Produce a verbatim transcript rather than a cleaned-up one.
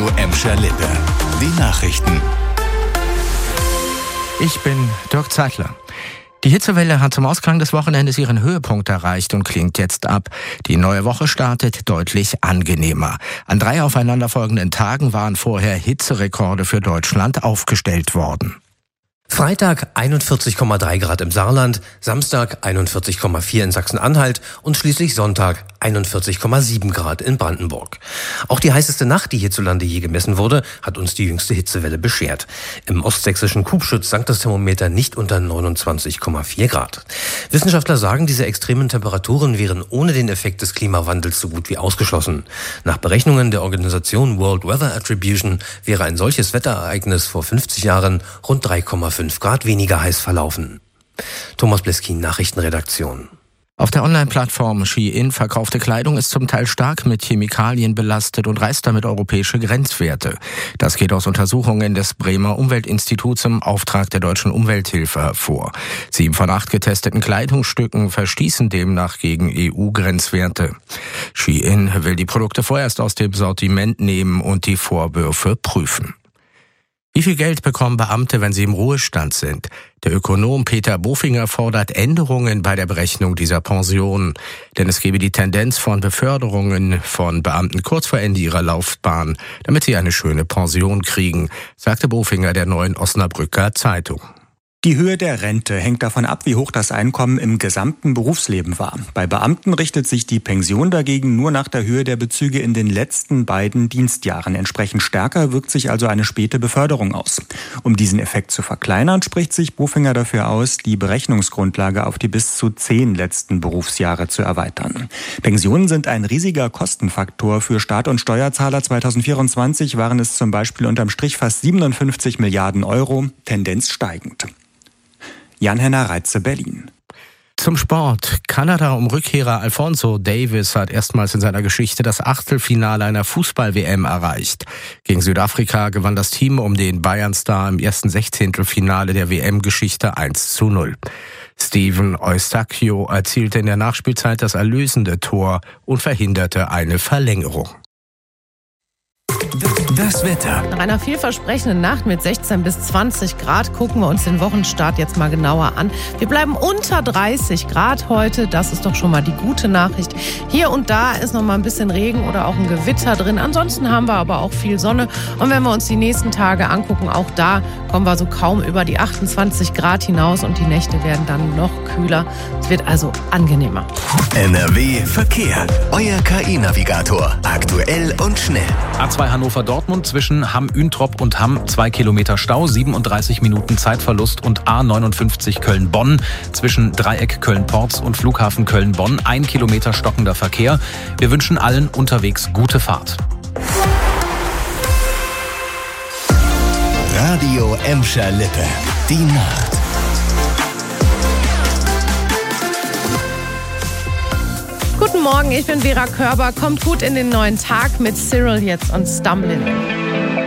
Radio Emscher Lippe. Die Nachrichten. Ich bin Dirk Zeitler. Die Hitzewelle hat zum Ausklang des Wochenendes ihren Höhepunkt erreicht und klingt jetzt ab. Die neue Woche startet deutlich angenehmer. An drei aufeinanderfolgenden Tagen waren vorher Hitzerekorde für Deutschland aufgestellt worden. Freitag einundvierzig Komma drei Grad im Saarland, Samstag einundvierzig Komma vier in Sachsen-Anhalt und schließlich Sonntag einundvierzig Komma sieben Grad in Brandenburg. Auch die heißeste Nacht, die hierzulande je gemessen wurde, hat uns die jüngste Hitzewelle beschert. Im ostsächsischen Kubschütz sank das Thermometer nicht unter neunundzwanzig Komma vier Grad. Wissenschaftler sagen, diese extremen Temperaturen wären ohne den Effekt des Klimawandels so gut wie ausgeschlossen. Nach Berechnungen der Organisation World Weather Attribution wäre ein solches Wetterereignis vor fünfzig Jahren rund drei Komma fünf Grad weniger heiß verlaufen. Thomas Bleskin, Nachrichtenredaktion. Auf der Online-Plattform Shein verkaufte Kleidung ist zum Teil stark mit Chemikalien belastet und reißt damit europäische Grenzwerte. Das geht aus Untersuchungen des Bremer Umweltinstituts im Auftrag der Deutschen Umwelthilfe hervor. Sieben von acht getesteten Kleidungsstücken verstießen demnach gegen E U-Grenzwerte. Shein will die Produkte vorerst aus dem Sortiment nehmen und die Vorwürfe prüfen. Wie viel Geld bekommen Beamte, wenn sie im Ruhestand sind? Der Ökonom Peter Bofinger fordert Änderungen bei der Berechnung dieser Pensionen. Denn es gebe die Tendenz von Beförderungen von Beamten kurz vor Ende ihrer Laufbahn, damit sie eine schöne Pension kriegen, sagte Bofinger der Neuen Osnabrücker Zeitung. Die Höhe der Rente hängt davon ab, wie hoch das Einkommen im gesamten Berufsleben war. Bei Beamten richtet sich die Pension dagegen nur nach der Höhe der Bezüge in den letzten beiden Dienstjahren. Entsprechend stärker wirkt sich also eine späte Beförderung aus. Um diesen Effekt zu verkleinern, spricht sich Bofinger dafür aus, die Berechnungsgrundlage auf die bis zu zehn letzten Berufsjahre zu erweitern. Pensionen sind ein riesiger Kostenfaktor für Staat und Steuerzahler. zweitausendvierundzwanzig waren es zum Beispiel unterm Strich fast siebenundfünfzig Milliarden Euro, Tendenz steigend. Jan-Henner Reitze, Berlin. Zum Sport. Kanada um Rückkehrer Alphonso Davies hat erstmals in seiner Geschichte das Achtelfinale einer Fußball-W M erreicht. Gegen Südafrika gewann das Team um den Bayern-Star im ersten Sechzehntelfinale der W M-Geschichte eins zu null. Steven Eustáquio erzielte in der Nachspielzeit das erlösende Tor und verhinderte eine Verlängerung. Das Wetter. Nach einer vielversprechenden Nacht mit sechzehn bis zwanzig Grad gucken wir uns den Wochenstart jetzt mal genauer an. Wir bleiben unter dreißig Grad heute, das ist doch schon mal die gute Nachricht. Hier und da ist noch mal ein bisschen Regen oder auch ein Gewitter drin. Ansonsten haben wir aber auch viel Sonne. Und wenn wir uns die nächsten Tage angucken, auch da kommen wir so kaum über die achtundzwanzig Grad hinaus und die Nächte werden dann noch kühler. Es wird also angenehmer. N R W Verkehr. Euer K I-Navigator. Aktuell und schnell. A zwei Hannover-Dortmund zwischen Hamm-Üntrop und Hamm zwei Kilometer Stau, siebenunddreißig Minuten Zeitverlust und A neunundfünfzig Köln-Bonn zwischen Dreieck Köln-Porz und Flughafen Köln-Bonn ein Kilometer stockender Verkehr. Wir wünschen allen unterwegs gute Fahrt. Radio Emscher Lippe. Die Nacht. Guten Morgen, ich bin Vera Körber. Kommt gut in den neuen Tag mit Cyril jetzt und Stumbling.